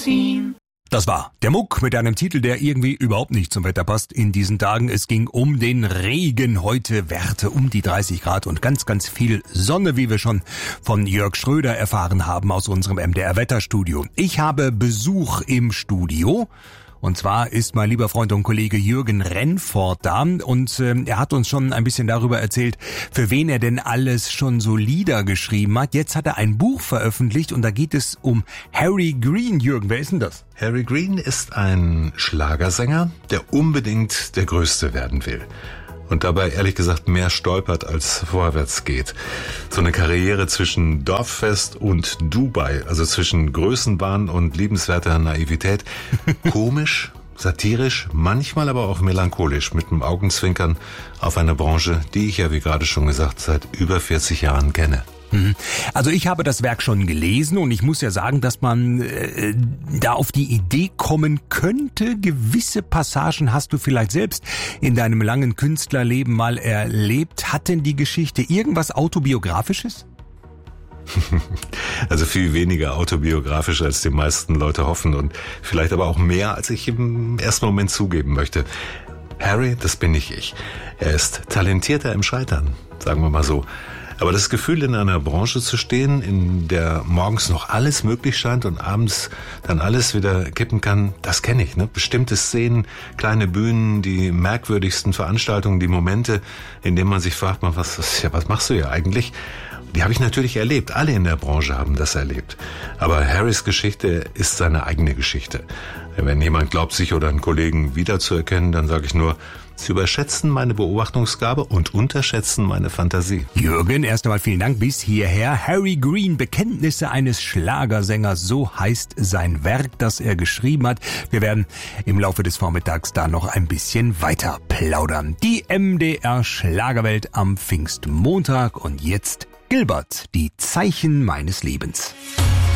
ziehen. Das war der Muck mit einem Titel, der irgendwie überhaupt nicht zum Wetter passt in diesen Tagen. Es ging um den Regen. Heute Werte um die 30 Grad und ganz, ganz viel Sonne, wie wir schon von Jörg Schröder erfahren haben aus unserem MDR-Wetterstudio. Ich habe Besuch im Studio. Und zwar ist mein lieber Freund und Kollege Jürgen Rennfort da und er hat uns schon ein bisschen darüber erzählt, für wen er denn alles schon so Lieder geschrieben hat. Jetzt hat er ein Buch veröffentlicht und da geht es um Harry Green. Jürgen, wer ist denn das? Harry Green ist ein Schlagersänger, der unbedingt der Größte werden will. Und dabei ehrlich gesagt mehr stolpert als vorwärts geht. So eine Karriere zwischen Dorffest und Dubai, also zwischen Größenwahn und liebenswerter Naivität. Komisch, satirisch, manchmal aber auch melancholisch, mit einem Augenzwinkern auf eine Branche, die ich ja, wie gerade schon gesagt, seit über 40 Jahren kenne. Also ich habe das Werk schon gelesen und ich muss ja sagen, dass man da auf die Idee kommen könnte. Gewisse Passagen hast du vielleicht selbst in deinem langen Künstlerleben mal erlebt. Hat denn die Geschichte irgendwas Autobiografisches? Also viel weniger autobiografisch, als die meisten Leute hoffen und vielleicht aber auch mehr, als ich im ersten Moment zugeben möchte. Harry, das bin nicht ich. Er ist talentierter im Scheitern, sagen wir mal so. Aber das Gefühl, in einer Branche zu stehen, in der morgens noch alles möglich scheint und abends dann alles wieder kippen kann, das kenne ich. Ne? Bestimmte Szenen, kleine Bühnen, die merkwürdigsten Veranstaltungen, die Momente, in denen man sich fragt, was machst du hier eigentlich? Die habe ich natürlich erlebt. Alle in der Branche haben das erlebt. Aber Harrys Geschichte ist seine eigene Geschichte. Wenn jemand glaubt, sich oder einen Kollegen wiederzuerkennen, dann sage ich nur, Sie überschätzen meine Beobachtungsgabe und unterschätzen meine Fantasie. Jürgen, erst einmal vielen Dank bis hierher. Harry Green, Bekenntnisse eines Schlagersängers, so heißt sein Werk, das er geschrieben hat. Wir werden im Laufe des Vormittags da noch ein bisschen weiter plaudern. Die MDR Schlagerwelt am Pfingstmontag und jetzt Gilbert, die Zeichen meines Lebens.